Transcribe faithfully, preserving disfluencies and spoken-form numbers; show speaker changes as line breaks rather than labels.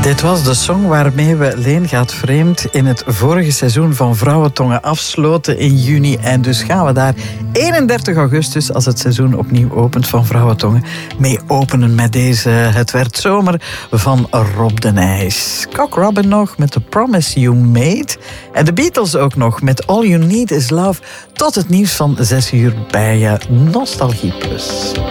Dit was de song waarmee we Leen gaat vreemd in het vorige seizoen van Vrouwentongen afsloten in juni. En dus gaan we daar eenendertig augustus, als het seizoen opnieuw opent van Vrouwentongen, mee openen met deze Het werd zomer van Rob de Nijs. Cock Robin nog met The Promise You Made. En de Beatles ook nog met All You Need Is Love. Tot het nieuws van zes uur bij Nostalgie Plus.